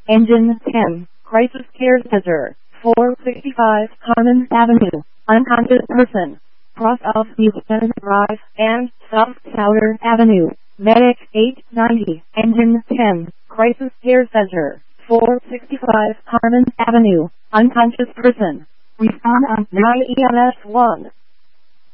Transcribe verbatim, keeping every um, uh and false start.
Engine ten, Crisis Care Center, four sixty-five Commons Avenue, unconscious person. Cross off Buchanan Drive and South Souder Avenue. Medic eight ninety, Engine ten, Crisis Care Center, four sixty-five Commons Avenue, unconscious person. Respond on nine E M S one.